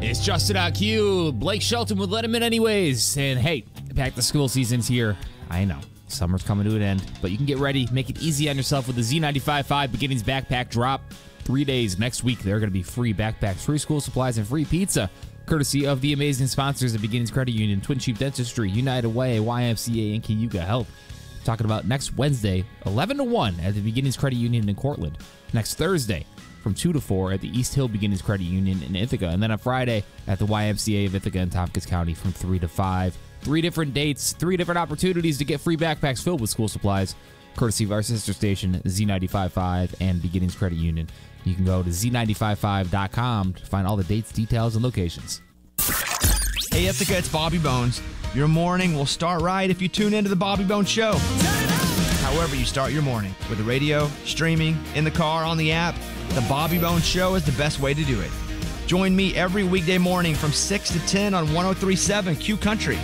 It's Justin on Q. Blake Shelton would let him in anyways. And hey, back to school season's here. I know, summer's coming to an end, but you can get ready, make it easy on yourself with the Z95.5 Beginnings Backpack Drop. 3 days next week, there are going to be free backpacks, free school supplies, and free pizza, courtesy of the amazing sponsors of Beginnings Credit Union, Twin Chief Dentistry, United Way, YMCA, and Cayuga Health. Talking about next Wednesday, 11 to 1 at the Beginnings Credit Union in Cortland. Next Thursday, from 2 to 4 at the East Hill Beginnings Credit Union in Ithaca. And then on Friday at the YMCA of Ithaca in Tompkins County from 3 to 5. 3 different dates, 3 different opportunities to get free backpacks filled with school supplies, courtesy of our sister station, Z95.5 and Beginnings Credit Union. You can go to Z955.com to find all the dates, details, and locations. Hey, Ithaca, it's Bobby Bones. Your morning will start right if you tune into the Bobby Bones Show. However you start your morning, with the radio, streaming, in the car, on the app, the Bobby Bones Show is the best way to do it. Join me every weekday morning from 6 to 10 on 103.7 Q Country.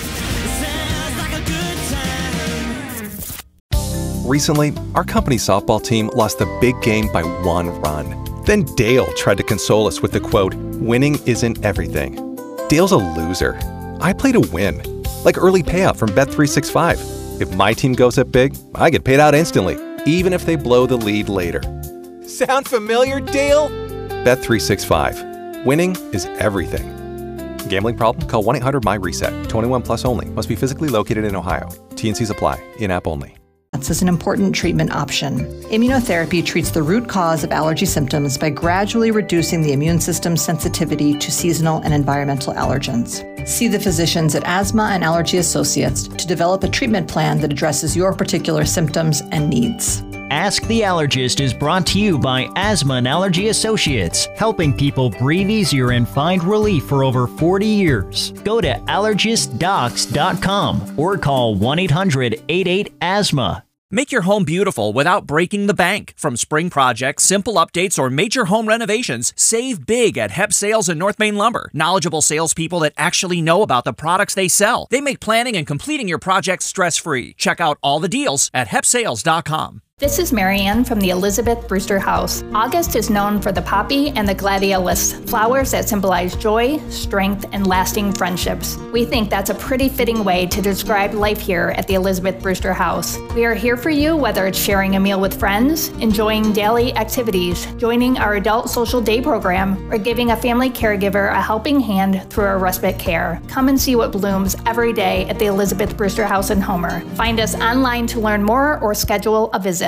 Recently, our company softball team lost the big game by 1 run. Then Dale tried to console us with the quote, "Winning isn't everything." Dale's a loser. I play to win, like early payout from Bet365. If my team goes up big, I get paid out instantly, even if they blow the lead later. Sound familiar, Dale? Bet365. Winning is everything. Gambling problem? Call 1-800-MY-RESET. 21 plus only. Must be physically located in Ohio. T&Cs apply. In-app only. Is an important treatment option. Immunotherapy treats the root cause of allergy symptoms by gradually reducing the immune system's sensitivity to seasonal and environmental allergens. See the physicians at Asthma and Allergy Associates to develop a treatment plan that addresses your particular symptoms and needs. Ask the Allergist is brought to you by Asthma and Allergy Associates, helping people breathe easier and find relief for over 40 years. Go to allergistdocs.com or call 1-800-88-ASTHMA. Make your home beautiful without breaking the bank. From spring projects, simple updates, or major home renovations, save big at Hep Sales and North Main Lumber. Knowledgeable salespeople that actually know about the products they sell. They make planning and completing your projects stress-free. Check out all the deals at hepsales.com. This is Marianne from the Elizabeth Brewster House. August is known for the poppy and the gladiolus, flowers that symbolize joy, strength, and lasting friendships. We think that's a pretty fitting way to describe life here at the Elizabeth Brewster House. We are here for you whether it's sharing a meal with friends, enjoying daily activities, joining our adult social day program, or giving a family caregiver a helping hand through our respite care. Come and see what blooms every day at the Elizabeth Brewster House in Homer. Find us online to learn more or schedule a visit.